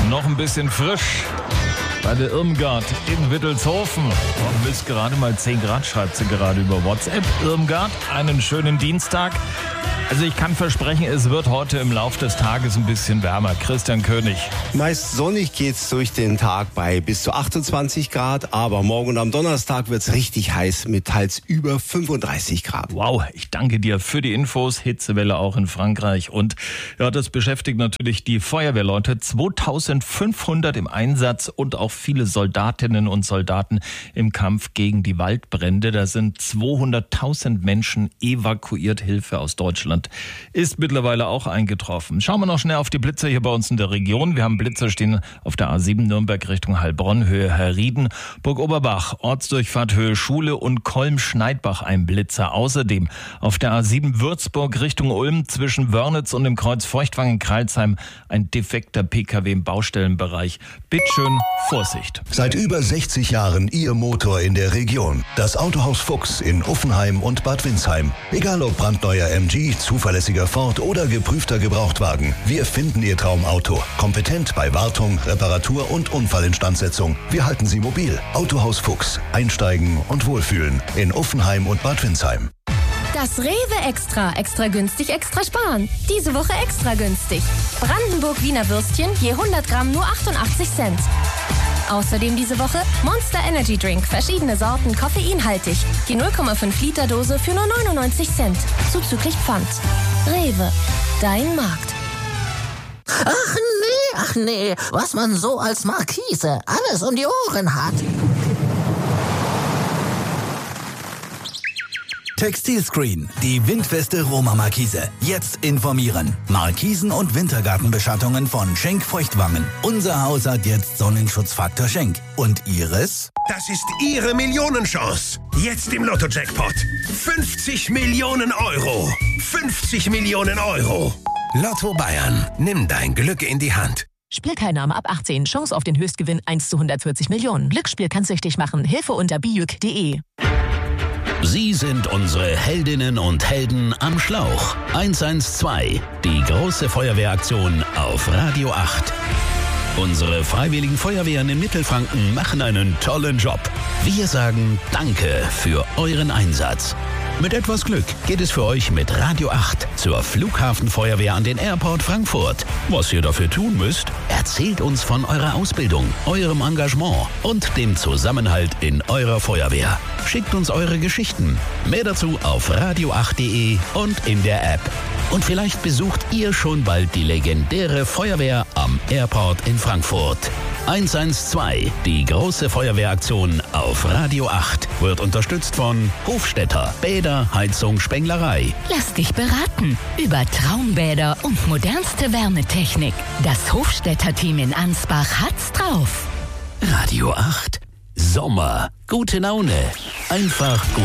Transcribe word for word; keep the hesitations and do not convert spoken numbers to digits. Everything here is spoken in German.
Noch ein bisschen frisch bei der Irmgard in Wittelshofen. Oh, bis gerade mal zehn Grad, schreibt sie gerade über WhatsApp. Irmgard, einen schönen Dienstag. Also ich kann versprechen, es wird heute im Laufe des Tages ein bisschen wärmer. Christian König. Meist sonnig geht's durch den Tag bei bis zu achtundzwanzig Grad, aber morgen und am Donnerstag wird's richtig heiß mit teils über fünfunddreißig Grad. Wow, ich danke dir für die Infos. Hitzewelle auch in Frankreich und ja, das beschäftigt natürlich die Feuerwehrleute. zweitausendfünfhundert im Einsatz und auch viele Soldatinnen und Soldaten im Kampf gegen die Waldbrände. Da sind zweihunderttausend Menschen evakuiert. Hilfe aus Deutschland ist mittlerweile auch eingetroffen. Schauen wir noch schnell auf die Blitzer hier bei uns in der Region. Wir haben Blitzer stehen auf der A sieben Nürnberg Richtung Heilbronn, Höhe Herrieden, Burg Oberbach, Ortsdurchfahrt Höhe Schule und Kolm-Schneidbach ein Blitzer. Außerdem auf der A sieben Würzburg Richtung Ulm zwischen Wörnitz und dem Kreuz Feuchtwangen-Kreilsheim ein defekter P K W im Baustellenbereich. Bitteschön, Vorsicht. Seit über sechzig Jahren Ihr Motor in der Region. Das Autohaus Fuchs in Uffenheim und Bad Windsheim. Egal ob brandneuer M G, zuverlässiger Ford oder geprüfter Gebrauchtwagen. Wir finden Ihr Traumauto. Kompetent bei Wartung, Reparatur und Unfallinstandsetzung. Wir halten Sie mobil. Autohaus Fuchs. Einsteigen und wohlfühlen. In Uffenheim und Bad Windsheim. Das Rewe Extra. Extra günstig, extra sparen. Diese Woche extra günstig. Brandenburg Wiener Würstchen je hundert Gramm nur achtundachtzig Cent. Außerdem diese Woche Monster Energy Drink, verschiedene Sorten, koffeinhaltig. Die null Komma fünf Liter Dose für nur neunundneunzig Cent. Zuzüglich Pfand. Rewe, dein Markt. Ach nee, ach nee, was man so als Markise alles um die Ohren hat. Textilscreen, die windfeste Roma-Markise. Jetzt informieren. Markisen und Wintergartenbeschattungen von Schenk Feuchtwangen. Unser Haus hat jetzt Sonnenschutzfaktor Schenk. Und Ihres? Das ist Ihre Millionenchance. Jetzt im Lotto-Jackpot. fünfzig Millionen Euro. fünfzig Millionen Euro. Lotto Bayern. Nimm dein Glück in die Hand. Spielteilnahme ab achtzehn. Chance auf den Höchstgewinn eins zu hundertvierzig Millionen. Glücksspiel kann süchtig machen. Hilfe unter bijuk punkt de. Sie sind unsere Heldinnen und Helden am Schlauch. eins eins zwei, die große Feuerwehraktion auf Radio acht. Unsere freiwilligen Feuerwehren in Mittelfranken machen einen tollen Job. Wir sagen Danke für euren Einsatz. Mit etwas Glück geht es für euch mit Radio acht zur Flughafenfeuerwehr an den Airport Frankfurt. Was ihr dafür tun müsst, erzählt uns von eurer Ausbildung, eurem Engagement und dem Zusammenhalt in eurer Feuerwehr. Schickt uns eure Geschichten. Mehr dazu auf radio acht punkt de und in der App. Und vielleicht besucht ihr schon bald die legendäre Feuerwehr am Airport in Frankfurt. eins eins zwei, die große Feuerwehraktion auf Radio acht, wird unterstützt von Hofstetter, Bäder, Heizung, Spenglerei. Lass dich beraten über Traumbäder und modernste Wärmetechnik. Das Hofstetter-Team in Ansbach hat's drauf. Radio acht, Sommer, gute Laune, einfach gut.